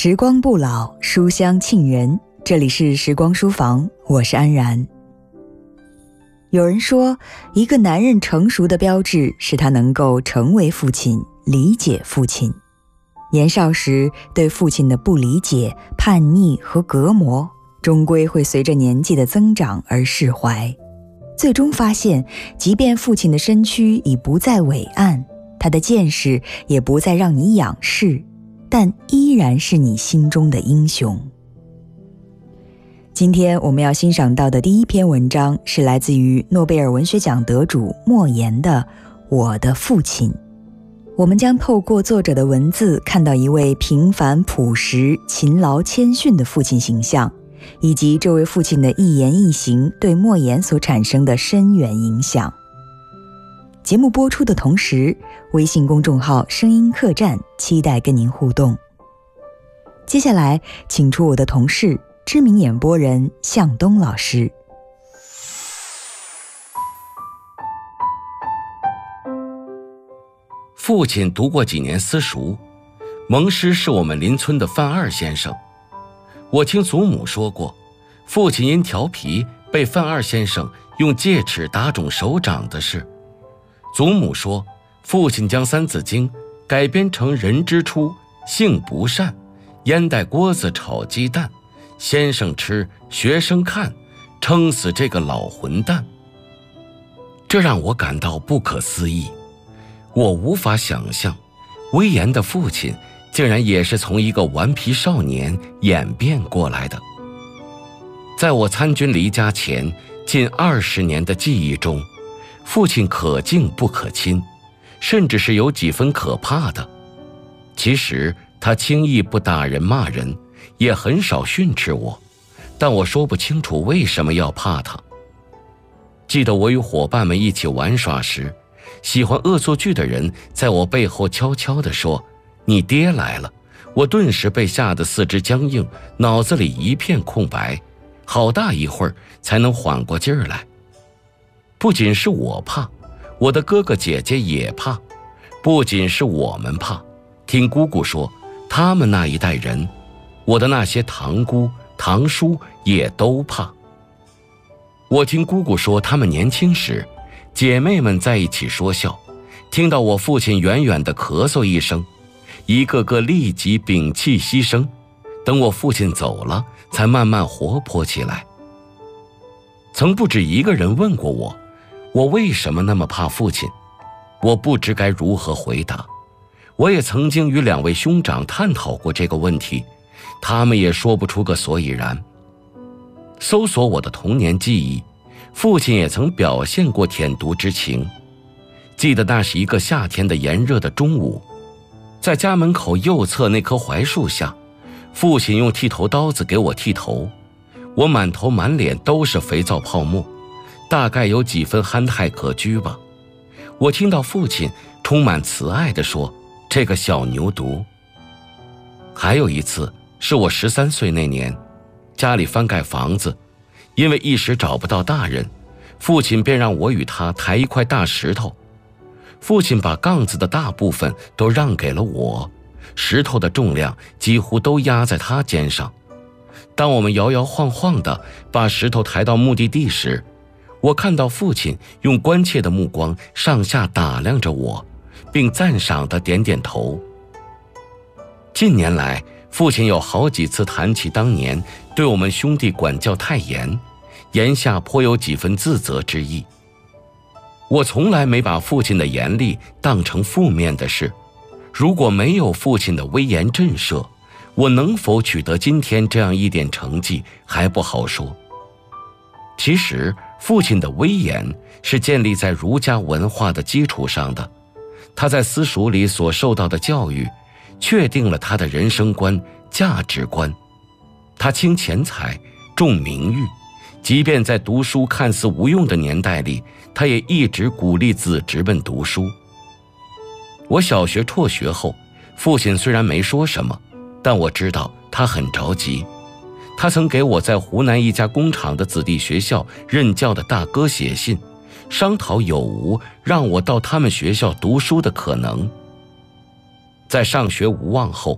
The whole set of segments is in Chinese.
时光不老，书香沁人。这里是时光书房，我是安然。有人说，一个男人成熟的标志是他能够成为父亲，理解父亲。年少时对父亲的不理解、叛逆和隔膜，终归会随着年纪的增长而释怀。最终发现，即便父亲的身躯已不再伟岸，他的见识也不再让你仰视，但依然是你心中的英雄。今天我们要欣赏到的第一篇文章是来自于诺贝尔文学奖得主莫言的《我的父亲》。我们将透过作者的文字看到一位平凡朴实、勤劳谦逊的父亲形象，以及这位父亲的一言一行对莫言所产生的深远影响。节目播出的同时，微信公众号声音客栈期待跟您互动。接下来请出我的同事，知名演播人向东老师。 父亲读过几年私塾，蒙师是我们邻村的范二先生。我听祖母说过，父亲因调皮被范二先生用戒尺打肿手掌的事。祖母说，父亲将《三字经》改编成人之初，性不善，烟袋锅子炒鸡蛋，先生吃，学生看，撑死这个老混蛋。这让我感到不可思议，我无法想象，威严的父亲竟然也是从一个顽皮少年演变过来的。在我参军离家前近20年的记忆中，父亲可敬不可亲，甚至是有几分可怕的。其实他轻易不打人骂人，也很少训斥我，但我说不清楚为什么要怕他。记得我与伙伴们一起玩耍时，喜欢恶作剧的人在我背后悄悄地说，你爹来了。我顿时被吓得四肢僵硬，脑子里一片空白，好大一会儿才能缓过劲儿来。不仅是我怕，我的哥哥姐姐也怕，不仅是我们怕，听姑姑说，他们那一代人，我的那些堂姑堂叔也都怕。我听姑姑说，他们年轻时姐妹们在一起说笑，听到我父亲远远地咳嗽一声，一个个立即屏气息声，等我父亲走了才慢慢活泼起来。曾不止一个人问过我为什么那么怕父亲，我不知该如何回答。我也曾经与2位兄长探讨过这个问题，他们也说不出个所以然。搜索我的童年记忆，父亲也曾表现过舔犊之情。记得那是一个夏天的炎热的中午，在家门口右侧那棵槐树下，父亲用剃头刀子给我剃头，我满头满脸都是肥皂泡沫，大概有几分憨态可掬吧。我听到父亲充满慈爱地说，这个小牛犊。还有一次是我13岁那年，家里翻盖房子，因为一时找不到大人，父亲便让我与他抬一块大石头。父亲把杠子的大部分都让给了我，石头的重量几乎都压在他肩上。当我们摇摇晃晃地把石头抬到目的地时，我看到父亲用关切的目光上下打量着我，并赞赏地点点头。近年来，父亲有好几次谈起当年对我们兄弟管教太严，言下颇有几分自责之意。我从来没把父亲的严厉当成负面的事，如果没有父亲的威严震慑，我能否取得今天这样一点成绩还不好说。其实父亲的威严是建立在儒家文化的基础上的，他在私塾里所受到的教育确定了他的人生观、价值观。他轻钱财，重名誉，即便在读书看似无用的年代里，他也一直鼓励子侄们读书。我小学辍学后，父亲虽然没说什么，但我知道他很着急。他曾给我在湖南一家工厂的子弟学校任教的大哥写信，商讨有无让我到他们学校读书的可能。在上学无望后，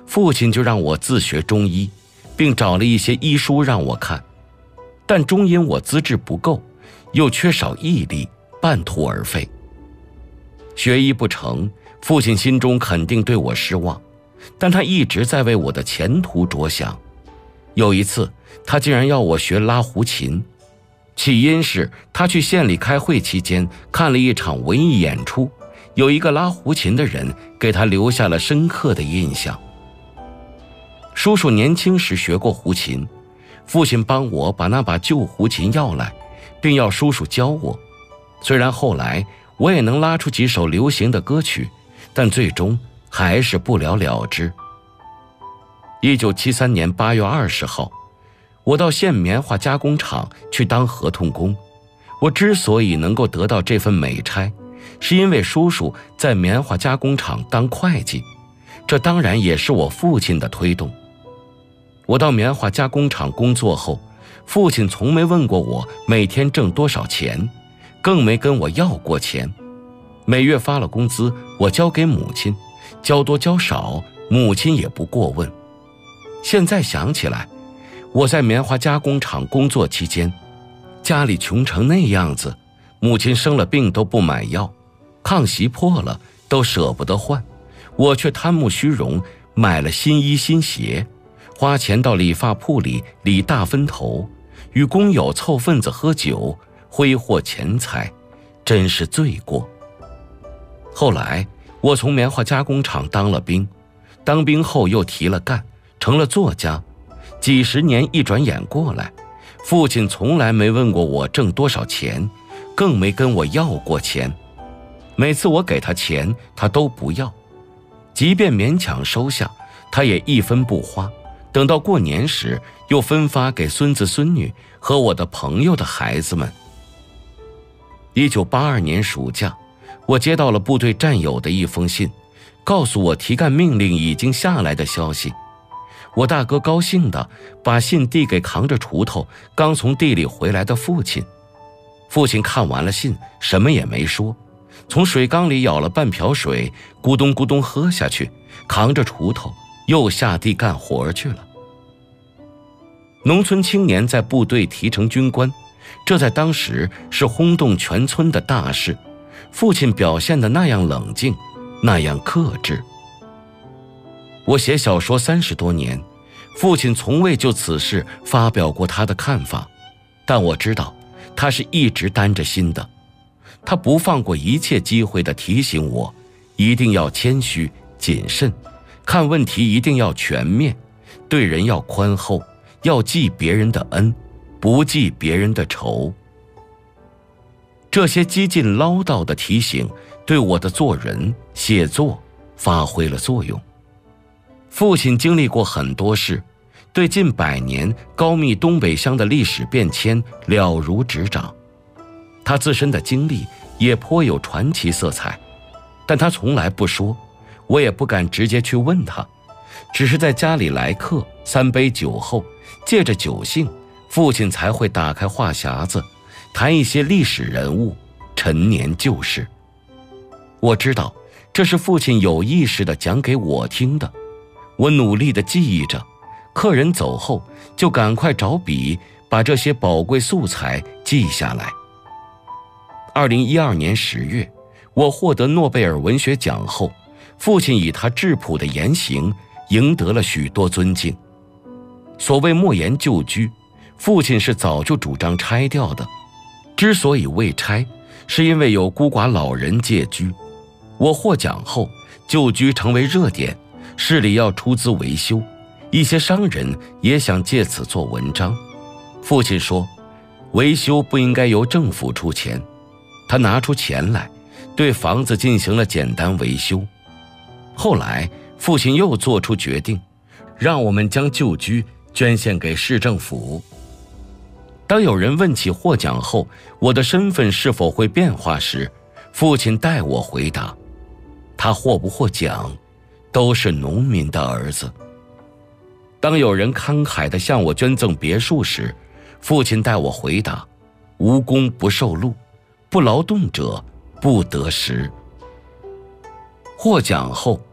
父亲就让我自学中医，并找了一些医书让我看，但终因我资质不够，又缺少毅力，半途而废。学医不成，父亲心中肯定对我失望，但他一直在为我的前途着想。有一次，他竟然要我学拉胡琴，起因是他去县里开会期间看了一场文艺演出，有一个拉胡琴的人给他留下了深刻的印象。叔叔年轻时学过胡琴，父亲帮我把那把旧胡琴要来，并要叔叔教我。虽然后来我也能拉出几首流行的歌曲，但最终还是不了了之。1973年8月20号，我到县棉花加工厂去当合同工。我之所以能够得到这份美差，是因为叔叔在棉花加工厂当会计，这当然也是我父亲的推动。我到棉花加工厂工作后，父亲从没问过我每天挣多少钱，更没跟我要过钱。每月发了工资，我交给母亲，交多交少，母亲也不过问。现在想起来，我在棉花加工厂工作期间，家里穷成那样子，母亲生了病都不买药，炕席破了都舍不得换，我却贪慕虚荣，买了新衣新鞋，花钱到理发铺里理大分头，与工友凑份子喝酒，挥霍钱财，真是罪过。后来我从棉花加工厂当了兵，当兵后又提了干，成了作家。几十年一转眼过来，父亲从来没问过我挣多少钱，更没跟我要过钱。每次我给他钱，他都不要，即便勉强收下，他也一分不花。等到过年时，又分发给孙子孙女和我的朋友的孩子们。1982年暑假，我接到了部队战友的一封信，告诉我提干命令已经下来的消息。我大哥高兴地把信递给扛着锄头刚从地里回来的父亲。父亲看完了信，什么也没说，从水缸里舀了半瓢水，咕咚咕咚喝下去，扛着锄头又下地干活去了。农村青年在部队提成军官，这在当时是轰动全村的大事。父亲表现得那样冷静，那样克制。我写小说30多年，父亲从未就此事发表过他的看法，但我知道他是一直担着心的。他不放过一切机会地提醒我，一定要谦虚谨慎，看问题一定要全面，对人要宽厚，要记别人的恩，不记别人的仇。这些激进唠叨的提醒对我的做人写作发挥了作用。父亲经历过很多事，对近100年高密东北乡的历史变迁了如指掌。他自身的经历也颇有传奇色彩，但他从来不说，我也不敢直接去问他，只是在家里来客3杯酒后，借着酒兴，父亲才会打开话匣子，谈一些历史人物、陈年旧事。我知道这是父亲有意识地讲给我听的，我努力地记忆着，客人走后就赶快找笔把这些宝贵素材记下来。2012年10月，我获得诺贝尔文学奖后，父亲以他质朴的言行赢得了许多尊敬。所谓莫言旧居，父亲是早就主张拆掉的，之所以未拆，是因为有孤寡老人借居。我获奖后，旧居成为热点，市里要出资维修，一些商人也想借此做文章。父亲说，维修不应该由政府出钱，他拿出钱来，对房子进行了简单维修。后来，父亲又做出决定，让我们将旧居捐献给市政府。当有人问起获奖后我的身份是否会变化时，父亲代我回答，他获不获奖都是农民的儿子。当有人慷慨地向我捐赠别墅时，父亲代我回答，无功不受禄，不劳动者不得食。获奖后，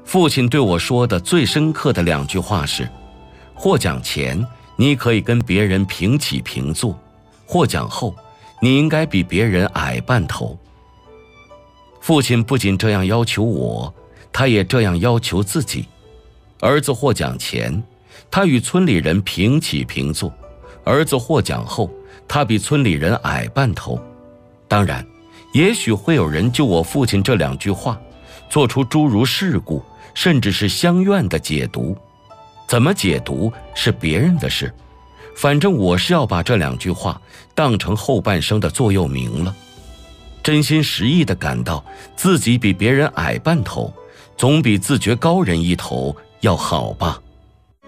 父亲对我说的最深刻的2句话是：获奖前你可以跟别人平起平坐，获奖后你应该比别人矮半头。父亲不仅这样要求我，他也这样要求自己。儿子获奖前，他与村里人平起平坐；儿子获奖后，他比村里人矮半头。当然，也许会有人就我父亲这2句话做出诸如世故甚至是相怨的解读，怎么解读是别人的事，反正我是要把这2句话当成后半生的座右铭了。真心实意地感到自己比别人矮半头，总比自觉高人一头要好吧。